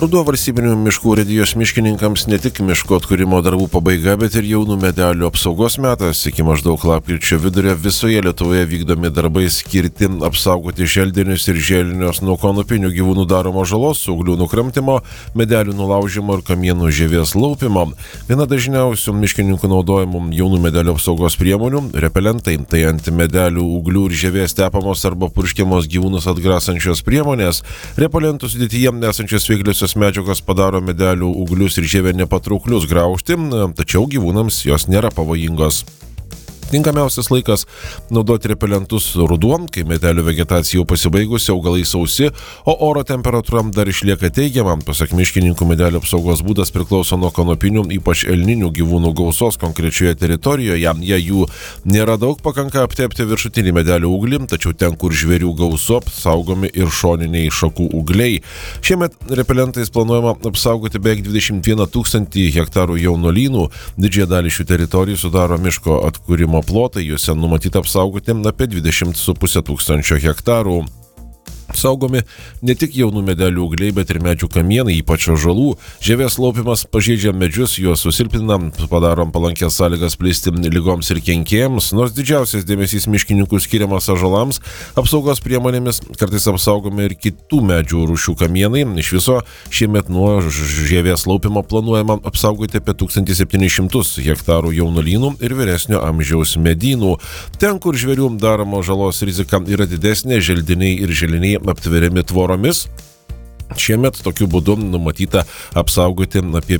Ruduo valstybinių miškų urėdijos miškininkams ne tik miško atkūrimo darbų pabaiga, bet ir jaunų medelių apsaugos metas. Iki maždaug lapkričio vidurio visoje Lietuvoje vykdomi darbai skirti apsaugoti želdinius ir žėlinius nuo kanopinių gyvūnų daromos žalos, ūglių nukramtymo, medelių nulaužimo ir kamienų žievės laupimo. Viena dažniausių miškininkų naudojamų jaunų medelių apsaugos priemonių – repelentai. Tai ant medelių ūglių ir žievės tepamos arba purškiamos gyvūnus atgrasančios priemonės. Repelentų sudėtyje esančios veikliosios medžiagos padaro medelių ūglius ir žievę nepatrauklius graužti, tačiau gyvūnams jos nėra pavojingos. Tinkamiausias laikas naudoti repelentus ruduo, kai medelių vegetacija jau pasibaigusi, augalai sausi, o oro temperatūra dar išlieka teigiama. Pasak miškininkų, medelių apsaugos būdas priklauso nuo kanopinių, ypač elninių gyvūnų gausos konkrečioje teritorijoje. Jei jų nėra daug, pakanka aptepti viršutinį medelių ūglį, tačiau ten, kur žvėrių gausu, saugomi ir šoniniai šakų ūgliai. Šiemet repelentais planuojama apsaugoti beveik 21 000 hektarų jaunolynų. Didžiąją dalį šių teritorijų sudaro miško atkūrimo plotai, juose numatyta apsaugoti apie 20,5 tūkstančio hektarų. Saugomi ne tik jaunų medelių ūgliai, bet ir medžių kamienai, ypač ąžuolų. Žievės laupimas pažeidžia medžius, juos susilpnina, padarom palankės sąlygas plisti ligoms ir kenkėjams. Nors didžiausias dėmesys miškininkų skiriamas ąžuolams, apsaugos priemonėmis kartais apsaugomi ir kitų medžių rūšių kamienai. Iš viso šiemet nuo žievės laupimo planuojama apsaugoti apie 1700 hektarų jaunolynų ir vyresnio amžiaus medynų. Ten, kur žvėrių daromos žalos rizika yra didesnė, želdiniai ir želiniai aptveriami tvoromis. Šiemet tokiu būdu numatyta apsaugoti apie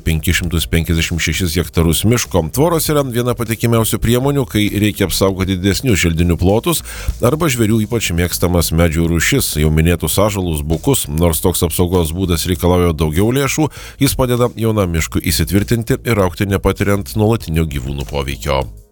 556 hektarus miško. Tvoros yra viena patikimiausių priemonių, kai reikia apsaugoti didesnius želdinių plotus arba žvėrių ypač mėgstamas medžių rūšis, jau minėtus ąžuolus, bukus. Nors toks apsaugos būdas reikalauja daugiau lėšų, jis padeda jaunam miškui įsitvirtinti ir augti nepatiriant nuolatinio gyvūnų poveikio.